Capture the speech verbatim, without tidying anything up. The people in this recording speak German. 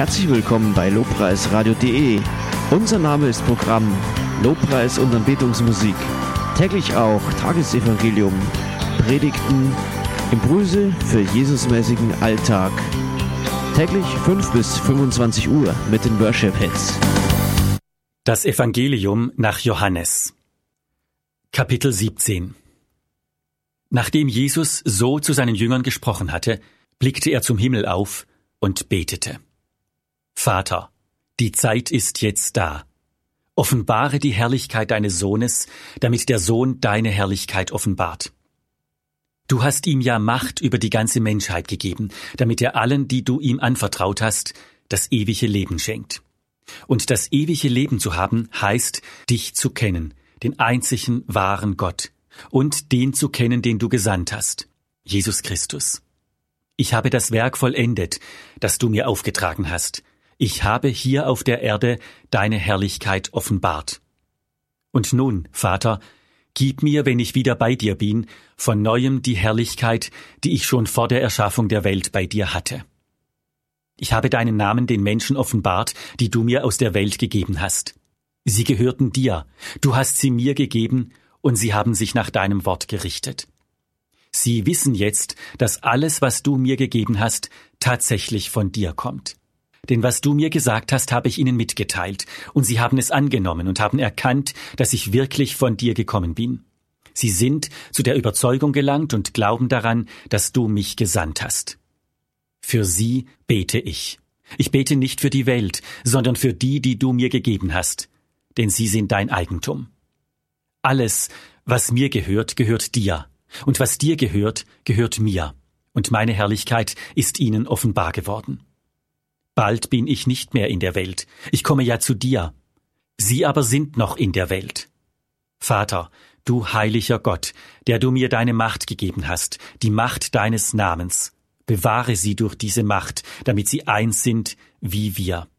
Herzlich willkommen bei lobpreisradio punkt de. Unser Name ist Programm Lobpreis und Anbetungsmusik. Täglich auch Tagesevangelium, Predigten, Impulse für Jesusmäßigen Alltag. Täglich fünf bis fünfundzwanzig Uhr mit den Worship Hits. Das Evangelium nach Johannes. Kapitel siebzehn. Nachdem Jesus so zu seinen Jüngern gesprochen hatte, blickte er zum Himmel auf und betete. Vater, die Zeit ist jetzt da. Offenbare die Herrlichkeit deines Sohnes, damit der Sohn deine Herrlichkeit offenbart. Du hast ihm ja Macht über die ganze Menschheit gegeben, damit er allen, die du ihm anvertraut hast, das ewige Leben schenkt. Und das ewige Leben zu haben, heißt, dich zu kennen, den einzigen wahren Gott, und den zu kennen, den du gesandt hast, Jesus Christus. Ich habe das Werk vollendet, das du mir aufgetragen hast. Ich habe hier auf der Erde deine Herrlichkeit offenbart. Und nun, Vater, gib mir, wenn ich wieder bei dir bin, von neuem die Herrlichkeit, die ich schon vor der Erschaffung der Welt bei dir hatte. Ich habe deinen Namen den Menschen offenbart, die du mir aus der Welt gegeben hast. Sie gehörten dir, du hast sie mir gegeben, und sie haben sich nach deinem Wort gerichtet. Sie wissen jetzt, dass alles, was du mir gegeben hast, tatsächlich von dir kommt. Denn was du mir gesagt hast, habe ich ihnen mitgeteilt, und sie haben es angenommen und haben erkannt, dass ich wirklich von dir gekommen bin. Sie sind zu der Überzeugung gelangt und glauben daran, dass du mich gesandt hast. Für sie bete ich. Ich bete nicht für die Welt, sondern für die, die du mir gegeben hast, denn sie sind dein Eigentum. Alles, was mir gehört, gehört dir, und was dir gehört, gehört mir, und meine Herrlichkeit ist ihnen offenbar geworden. Bald bin ich nicht mehr in der Welt, ich komme ja zu dir. Sie aber sind noch in der Welt. Vater, du heiliger Gott, der du mir deine Macht gegeben hast, die Macht deines Namens, bewahre sie durch diese Macht, damit sie eins sind wie wir.